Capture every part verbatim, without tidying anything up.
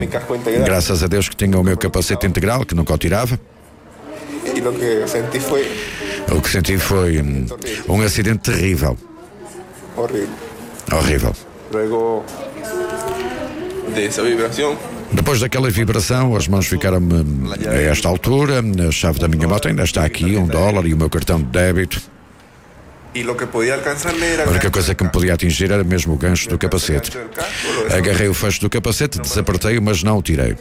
Graças a Deus que tinha o meu capacete integral, que nunca o tirava. O que senti foi um, um acidente terrível. Horrível. Depois daquela vibração, as mãos ficaram-me a esta altura, a chave da minha moto ainda está aqui, um dólar e o meu cartão de débito. A única coisa que me podia atingir era mesmo o gancho do capacete. Agarrei o fecho do capacete, desapertei-o, mas não o tirei.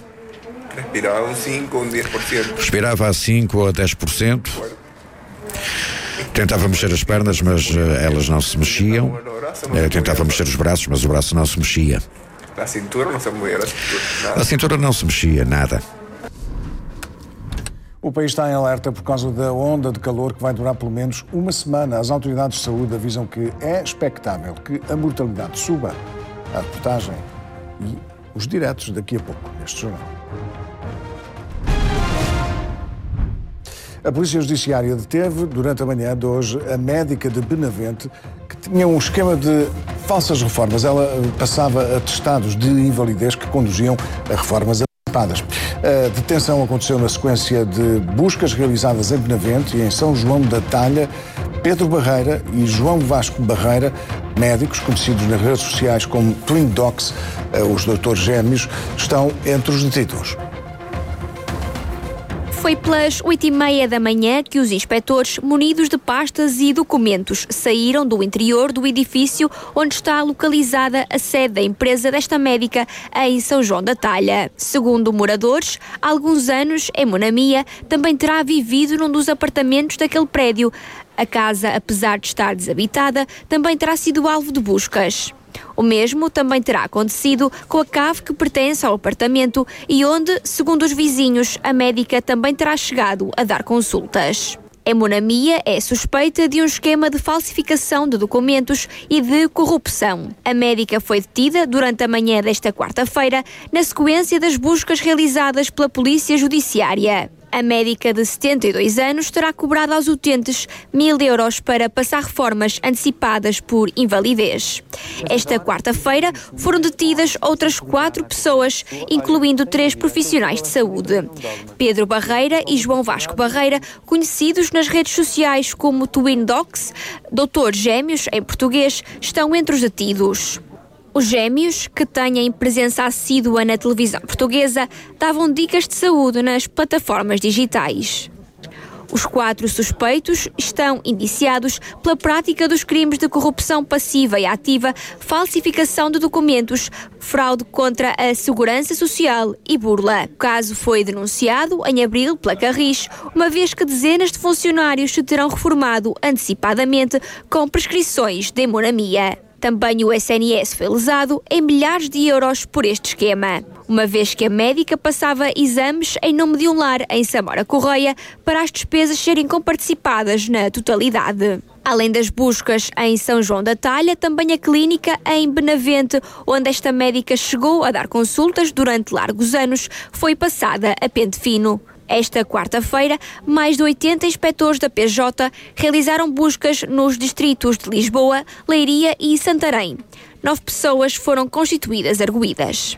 Respirava a cinco a dez por cento. Tentava mexer as pernas, mas uh, elas não se mexiam. Uh, tentava mexer os braços, mas o braço não se mexia. A cintura não se mexia, nada. O país está em alerta por causa da onda de calor que vai durar pelo menos uma semana. As autoridades de saúde avisam que é expectável que a mortalidade suba. A reportagem e os diretos daqui a pouco neste jornal. A Polícia Judiciária deteve, durante a manhã de hoje, a médica de Benavente que tinha um esquema de falsas reformas. Ela passava atestados de invalidez que conduziam a reformas antecipadas. A detenção aconteceu na sequência de buscas realizadas em Benavente e em São João da Talha. Pedro Barreira e João Vasco Barreira, médicos conhecidos nas redes sociais como Twin Docs, os doutores gêmeos, estão entre os detidos. Foi pelas oito e meia da manhã que os inspectores, munidos de pastas e documentos, saíram do interior do edifício onde está localizada a sede da empresa desta médica em São João da Talha. Segundo moradores, há alguns anos, em Monamia, também terá vivido num dos apartamentos daquele prédio. A casa, apesar de estar desabitada, também terá sido alvo de buscas. O mesmo também terá acontecido com a cave que pertence ao apartamento e onde, segundo os vizinhos, a médica também terá chegado a dar consultas. Em Monamia é suspeita de um esquema de falsificação de documentos e de corrupção. A médica foi detida durante a manhã desta quarta-feira, na sequência das buscas realizadas pela Polícia Judiciária. A médica de setenta e dois anos terá cobrado aos utentes mil euros para passar reformas antecipadas por invalidez. Esta quarta-feira foram detidas outras quatro pessoas, incluindo três profissionais de saúde. Pedro Barreira e João Vasco Barreira, conhecidos nas redes sociais como Twin Docs, doutores gêmeos em português, estão entre os detidos. Os gêmeos, que têm presença assídua na televisão portuguesa, davam dicas de saúde nas plataformas digitais. Os quatro suspeitos estão indiciados pela prática dos crimes de corrupção passiva e ativa, falsificação de documentos, fraude contra a segurança social e burla. O caso foi denunciado em abril pela Carris, uma vez que dezenas de funcionários se terão reformado antecipadamente com prescrições de hemoramia. Também o S N S foi lesado em milhares de euros por este esquema, uma vez que a médica passava exames em nome de um lar em Samora Correia para as despesas serem comparticipadas na totalidade. Além das buscas em São João da Talha, também a clínica em Benavente, onde esta médica chegou a dar consultas durante largos anos, foi passada a pente fino. Esta quarta-feira, mais de oitenta inspectores da P J realizaram buscas nos distritos de Lisboa, Leiria e Santarém. Nove pessoas foram constituídas arguidas.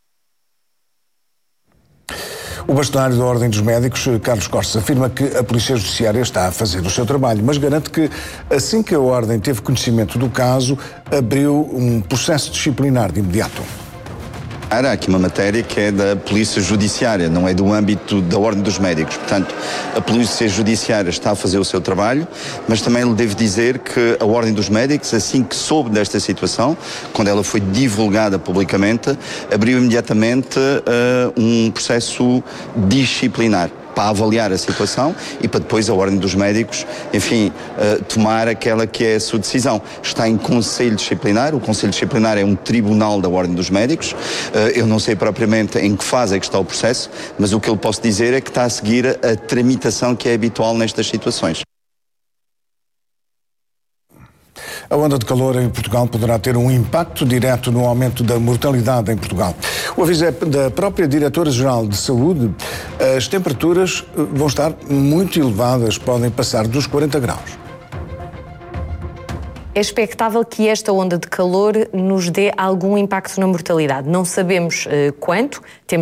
O bastonário da Ordem dos Médicos, Carlos Costa, afirma que a Polícia Judiciária está a fazer o seu trabalho, mas garante que, assim que a Ordem teve conhecimento do caso, abriu um processo disciplinar de imediato. Há aqui uma matéria que é da Polícia Judiciária, não é do âmbito da Ordem dos Médicos. Portanto, a Polícia Judiciária está a fazer o seu trabalho, mas também lhe devo dizer que a Ordem dos Médicos, assim que soube desta situação, quando ela foi divulgada publicamente, abriu imediatamente uh, um processo disciplinar para avaliar a situação e para depois a Ordem dos Médicos, enfim, uh, tomar aquela que é a sua decisão. Está em Conselho Disciplinar, o Conselho Disciplinar é um tribunal da Ordem dos Médicos, uh, eu não sei propriamente em que fase é que está o processo, mas o que eu posso dizer é que está a seguir a, a tramitação que é habitual nestas situações. A onda de calor em Portugal poderá ter um impacto direto no aumento da mortalidade em Portugal. O aviso é da própria Diretora-Geral de Saúde. As temperaturas vão estar muito elevadas, podem passar dos quarenta graus. É expectável que esta onda de calor nos dê algum impacto na mortalidade. Não sabemos uh, quanto, temos